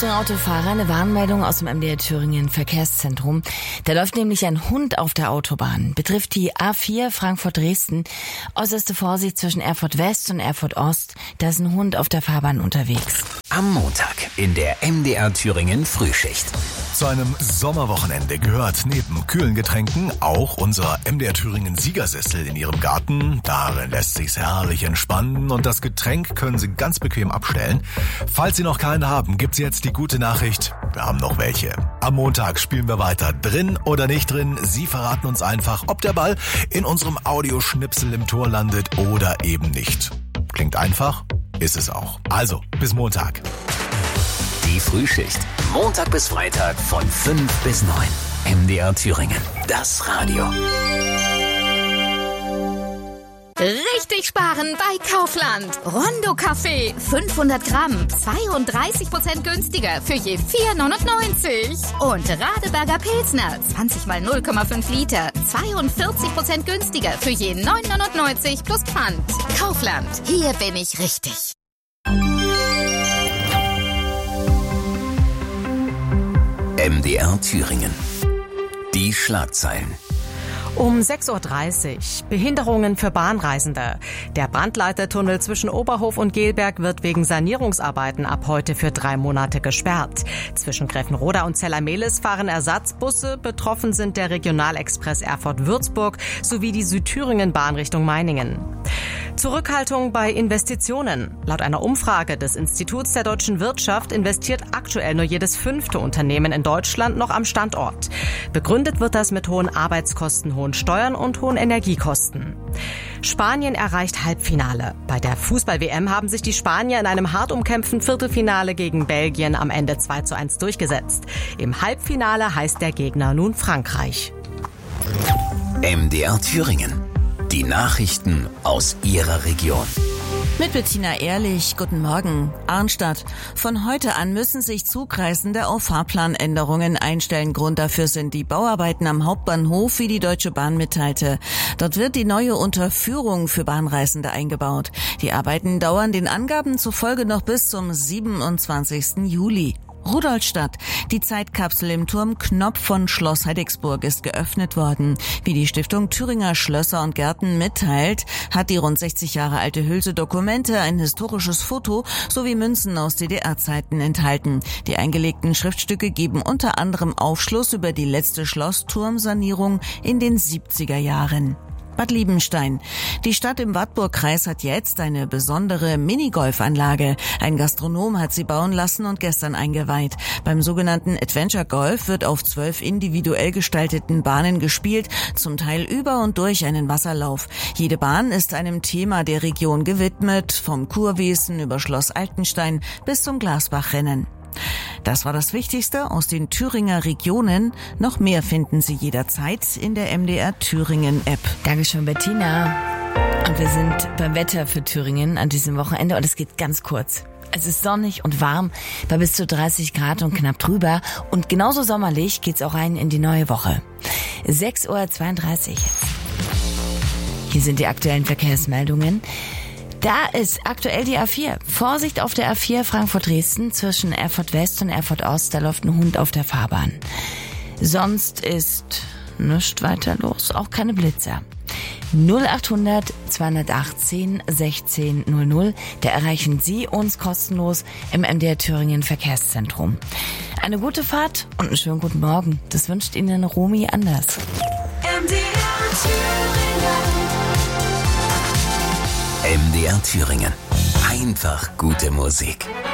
Achtung Autofahrer, eine Warnmeldung aus dem MDR Thüringen Verkehrszentrum. Da läuft nämlich ein Hund auf der Autobahn. Betrifft die A4 Frankfurt-Dresden. Äußerste Vorsicht zwischen Erfurt West und Erfurt Ost. Da ist ein Hund auf der Fahrbahn unterwegs. Am Montag in der MDR Thüringen Frühschicht. Zu einem Sommerwochenende gehört neben kühlen Getränken auch unser MDR Thüringen Siegersessel in Ihrem Garten. Darin lässt sich's herrlich entspannen und das Getränk können Sie ganz bequem abstellen. Falls Sie noch keinen haben, gibt's jetzt die gute Nachricht: wir haben noch welche. Am Montag spielen wir weiter. Drin oder nicht drin, Sie verraten uns einfach, ob der Ball in unserem Audioschnipsel im Tor landet oder eben nicht. Klingt einfach? Ist es auch. Also, bis Montag. Die Frühschicht. Montag bis Freitag von 5 bis 9. MDR Thüringen. Das Radio. Richtig sparen bei Kaufland. Rondo Kaffee, 500 Gramm, 32% günstiger für je 4,99. Und Radeberger Pilsner, 20 mal 0,5 Liter, 42% günstiger für je 9,99 plus Pfand. Kaufland, hier bin ich richtig. MDR Thüringen. Die Schlagzeilen. Um 6.30 Uhr. Behinderungen für Bahnreisende. Der Brandleitertunnel zwischen Oberhof und Gelberg wird wegen Sanierungsarbeiten ab heute für 3 Monate gesperrt. Zwischen Greffenroda und Zellermehlis fahren Ersatzbusse. Betroffen sind der Regionalexpress Erfurt-Würzburg sowie die Südthüringen-Bahn Richtung Meiningen. Zurückhaltung bei Investitionen. Laut einer Umfrage des Instituts der deutschen Wirtschaft investiert aktuell nur jedes 5. Unternehmen in Deutschland noch am Standort. Begründet wird das mit hohen Arbeitskosten, hohen Steuern und hohen Energiekosten. Spanien erreicht Halbfinale. Bei der Fußball-WM haben sich die Spanier in einem hart umkämpften Viertelfinale gegen Belgien am Ende 2:1 durchgesetzt. Im Halbfinale heißt der Gegner nun Frankreich. MDR Thüringen. Die Nachrichten aus Ihrer Region. Mit Bettina Ehrlich, guten Morgen. Arnstadt. Von heute an müssen sich Zugreisende auf Fahrplanänderungen einstellen. Grund dafür sind die Bauarbeiten am Hauptbahnhof, wie die Deutsche Bahn mitteilte. Dort wird die neue Unterführung für Bahnreisende eingebaut. Die Arbeiten dauern den Angaben zufolge noch bis zum 27. Juli. Rudolstadt. Die Zeitkapsel im Turm Knopf von Schloss Heidigsburg ist geöffnet worden. Wie die Stiftung Thüringer Schlösser und Gärten mitteilt, hat die rund 60 Jahre alte Hülse Dokumente, ein historisches Foto sowie Münzen aus DDR-Zeiten enthalten. Die eingelegten Schriftstücke geben unter anderem Aufschluss über die letzte Schlossturmsanierung in den 70er Jahren. Bad Liebenstein. Die Stadt im Wartburgkreis hat jetzt eine besondere Minigolfanlage. Ein Gastronom hat sie bauen lassen und gestern eingeweiht. Beim sogenannten Adventure Golf wird auf 12 individuell gestalteten Bahnen gespielt, zum Teil über und durch einen Wasserlauf. Jede Bahn ist einem Thema der Region gewidmet, vom Kurwesen über Schloss Altenstein bis zum Glasbachrennen. Das war das Wichtigste aus den Thüringer Regionen. Noch mehr finden Sie jederzeit in der MDR Thüringen App. Dankeschön, Bettina. Und wir sind beim Wetter für Thüringen an diesem Wochenende und es geht ganz kurz. Es ist sonnig und warm, bei bis zu 30 Grad und knapp drüber. Und genauso sommerlich geht's auch rein in die neue Woche. 6:32 Uhr. Hier sind die aktuellen Verkehrsmeldungen. Da ist aktuell die A4. Vorsicht auf der A4 Frankfurt-Dresden zwischen Erfurt West und Erfurt Ost. Da läuft ein Hund auf der Fahrbahn. Sonst ist nichts weiter los, auch keine Blitzer. 0800 218 16 00. Da erreichen Sie uns kostenlos im MDR Thüringen Verkehrszentrum. Eine gute Fahrt und einen schönen guten Morgen. Das wünscht Ihnen Romy Anders. MDR Thüringen. Einfach gute Musik.